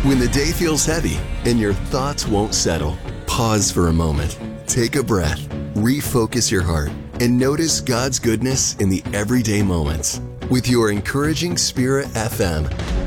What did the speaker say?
When the day feels heavy and your thoughts won't settle, pause for a moment. Take a breath, refocus your heart, and notice God's goodness in the everyday moments. With your Encouraging Spirit FM,